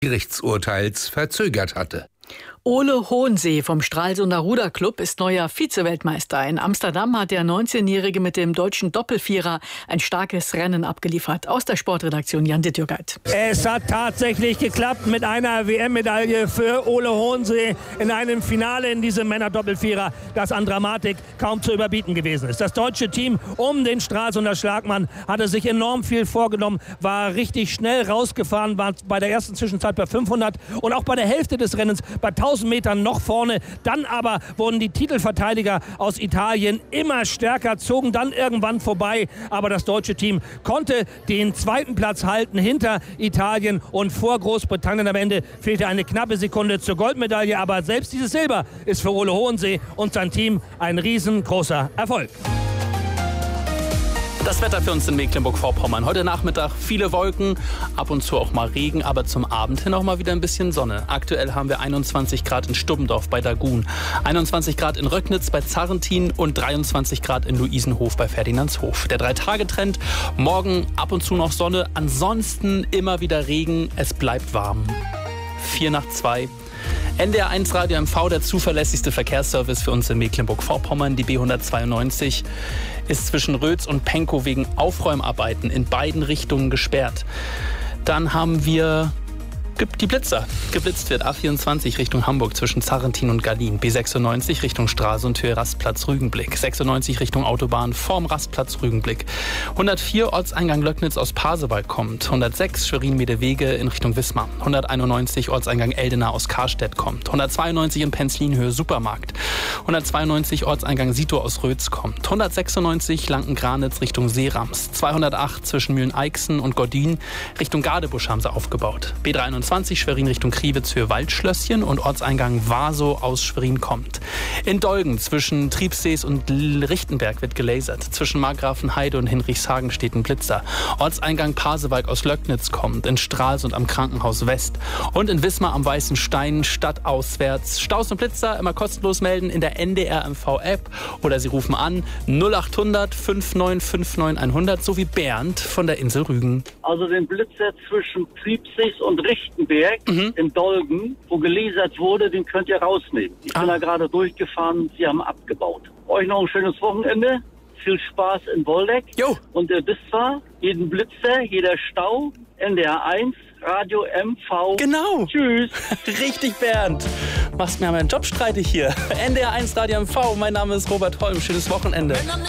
Gerichtsurteils verzögert hatte. Ole Hohensee vom Stralsunder Ruderclub ist neuer Vize-Weltmeister. In Amsterdam hat der 19-Jährige mit dem deutschen Doppelvierer ein starkes Rennen abgeliefert. Aus der Sportredaktion Jan Dittjürgeit. Es hat tatsächlich geklappt mit einer WM-Medaille für Ole Hohensee in einem Finale in diesem Männer-Doppelvierer, das an Dramatik kaum zu überbieten gewesen ist. Das deutsche Team um den Stralsunder Schlagmann hatte sich enorm viel vorgenommen, war richtig schnell rausgefahren, war bei der ersten Zwischenzeit bei 500 und auch bei der Hälfte des Rennens bei 1000 Metern noch vorne. Dann aber wurden die Titelverteidiger aus Italien immer stärker, zogen dann irgendwann vorbei. Aber das deutsche Team konnte den zweiten Platz halten hinter Italien und vor Großbritannien. Am Ende fehlte eine knappe Sekunde zur Goldmedaille. Aber selbst dieses Silber ist für Ole Hohensee und sein Team ein riesengroßer Erfolg. Das Wetter für uns in Mecklenburg-Vorpommern. Heute Nachmittag viele Wolken, ab und zu auch mal Regen, aber zum Abend hin auch mal wieder ein bisschen Sonne. Aktuell haben wir 21 Grad in Stubbendorf bei Dagun, 21 Grad in Röcknitz bei Zarrentin und 23 Grad in Luisenhof bei Ferdinandshof. Der 3-Tage-Trend, morgen ab und zu noch Sonne, ansonsten immer wieder Regen, es bleibt warm. 1:04. NDR 1 Radio MV, der zuverlässigste Verkehrsservice für uns in Mecklenburg-Vorpommern. Die B192 ist zwischen Rötz und Pankow wegen Aufräumarbeiten in beiden Richtungen gesperrt. Dann haben wir die Blitzer. Geblitzt wird A24 Richtung Hamburg zwischen Zarrentin und Gallien. B96 Richtung Stralsundhöhe Rastplatz Rügenblick. 96 Richtung Autobahn vorm Rastplatz Rügenblick. 104 Ortseingang Löcknitz aus Pasewalk kommt. 106 Schwerin-Medewege in Richtung Wismar. 191 Ortseingang Eldena aus Karstedt kommt. 192 in Penzlinhöhe Supermarkt. 192 Ortseingang Sito aus Rötz kommt. 196 Lanken-Granitz Richtung Seerams. 208 zwischen Mühlen-Eichsen und Gordin Richtung Gadebusch haben sie aufgebaut. B23 Schwerin Richtung Kriwitz für Waldschlösschen und Ortseingang Waso aus Schwerin kommt. In Dolgen zwischen Triebsees und Richtenberg wird gelasert. Zwischen Markgrafenheide und Hinrichshagen steht ein Blitzer. Ortseingang Pasewalk aus Löcknitz kommt. In Stralsund am Krankenhaus West. Und in Wismar am Weißen Stein stadtauswärts. Staus und Blitzer immer kostenlos melden in der NDR MV App oder Sie rufen an 0800 5959 100 sowie Bernd von der Insel Rügen. Also den Blitzer zwischen Triebsees und Richtenberg in Dolgen, wo gelasert wurde, den könnt ihr rausnehmen. Ich bin da gerade durchgefahren, sie haben abgebaut. Euch noch ein schönes Wochenende. Viel Spaß in Woldeck. Jo. Und ihr wisst zwar, jeden Blitzer, jeder Stau, NDR 1, Radio MV. Genau. Tschüss. Richtig, Bernd. Machst mir meinen Job streitig hier. NDR 1 Radio MV. Mein Name ist Robert Holm. Schönes Wochenende.